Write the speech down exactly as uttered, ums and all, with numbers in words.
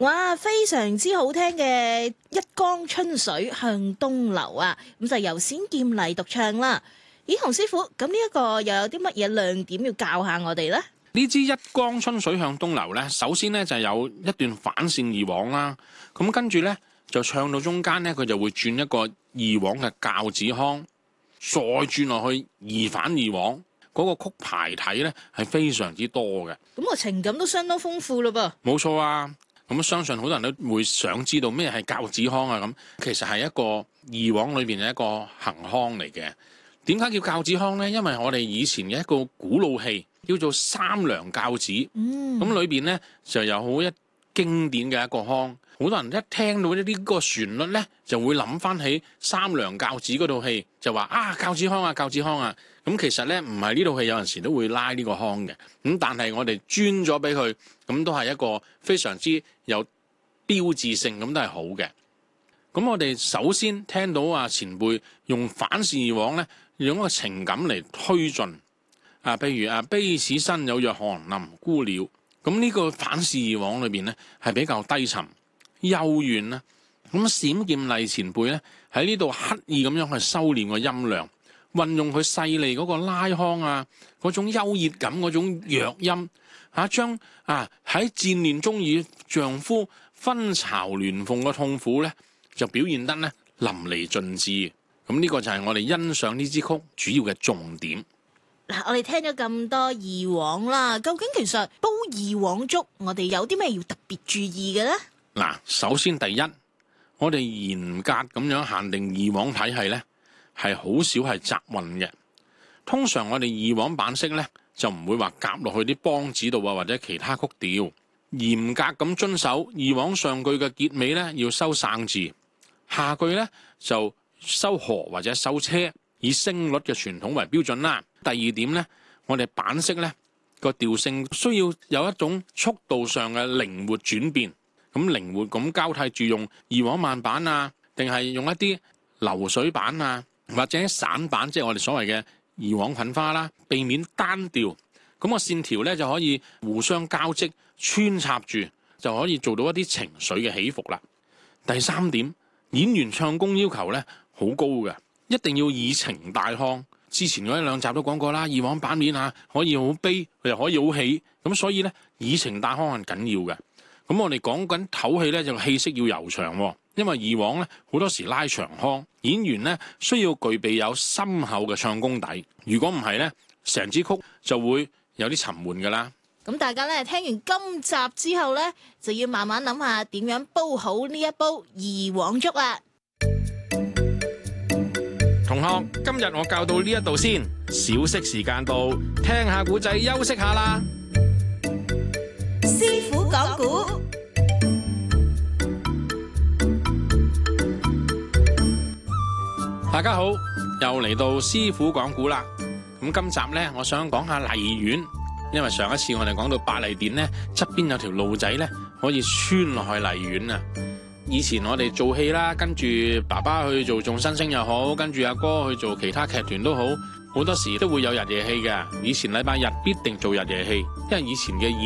哇，非常之好聽嘅一江春水向東流啊！咁就由冼劍麗獨唱啦。咦，洪師傅，咁呢一個又有啲乜嘢亮點要教下我哋呢？ 呢支一江春水向東流呢，首先呢就有一段反線二黃啦，咁跟住呢，就唱到中間呢，佢就會轉一個二黃嘅教子腔，再轉落去二反二黃，嗰、那個曲牌體呢係非常之多嘅。 咁個情感都相當豐富咯噃。 冇錯啊！咁相信好多人都會想知道咩係教子腔啊？咁其實係一個二黃裏邊嘅一個行腔嚟嘅。點解叫教子腔呢？因為我哋以前嘅一個古老戲叫做三娘教子，咁、嗯、裏邊呢就有好一經典嘅一個腔。好多人一聽到呢啲個旋律呢，就會諗翻起三娘教子嗰套戲，就話啊教子腔啊教子腔啊。咁其實呢，唔係呢套戲有陣時都會拉呢個腔嘅。咁但係我哋專咗俾佢，咁都係一個非常之有標誌性，咁都係好嘅。咁我哋首先聽到啊前輩用反線二黃呢，用一個情感嚟推進啊，譬如啊悲此身有若寒林孤鳥，咁呢個反線二黃裏邊呢，係比較低沉幽怨啦。咁冼劍麗前輩呢，喺呢度刻意咁樣去修煉個音量，運用佢細膩嗰個拉腔啊，嗰種優越感，嗰種弱音嚇，將啊喺戰亂中與丈夫分巢鸞鳳嘅痛苦呢，就表現得呢淋漓盡致。咁呢個就係我哋欣賞呢支曲主要嘅重點。 嗱，我哋聽咗咁多二黃啦，究竟其實煲二黃粥，我哋有啲咩要特別注意嘅呢？嗱， 首先第一，我哋嚴格咁樣限定二黃體系呢，係好少係雜混嘅。通常我哋二黃版式呢，就唔會話夾落去啲梆子度啊，或者其他曲調。嚴格咁遵守二黃上句嘅結尾呢，要收生字，下句呢，就收和或者收車，以聲律嘅傳統為標準啦。第二點呢，我哋版式呢個調性需要有一種速度上嘅靈活轉變，咁靈活咁交替住用二黃慢板啊，定係用一啲流水板啊，或者散板，即係我哋所謂嘅二黃粉花啦，避免單調，咁個線條呢，就可以互相交織穿插住，就可以做到一啲情緒嘅起伏啦。第三點，演員唱功要求呢好高嘅，一定要以情帶腔。之前嗰一兩集都講過啦，二黃版面啊可以好悲，又可以好喜，咁所以呢，以情帶腔係緊要嘅。咁我哋講緊唞氣呢，就氣息要悠長，因為二黃呢好多時拉長腔，演員呢需要具備有深厚嘅唱功底。如果唔係呢，成支曲就會有啲沉悶噶啦。咁大家呢，聽完今集之後呢，就要慢慢諗下點樣煲好呢一煲二黃粥啦。同學，今日我教到呢一度先，小息時間到，聽下古仔休息下啦。師傅講古，大家好，又嚟到師傅講古啦。咁今集呢，我想講下荔園，因為上一次我哋講到百麗殿呢，側邊有條路仔呢，可以穿落去荔園啊。以前我哋做戲啦，跟住爸爸去做眾新星又好，跟住阿哥去做其他劇團都好，好多時都會有日夜戲嘅。以前禮拜日必定做日夜戲，因為以前嘅